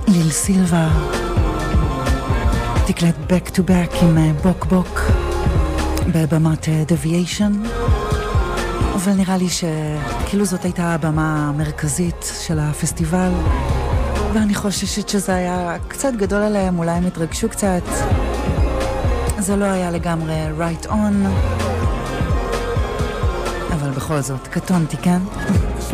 ליל סילבה תקלט back to back עם בוק בוק בבמת Deviation, אבל נראה לי שכאילו זאת הייתה הבמה המרכזית של הפסטיבל, ואני חוששת שזה היה קצת גדול עליהם, אולי הם התרגשו קצת, זה לא היה לגמרי right on, אבל בכל זאת קטונתי, כן?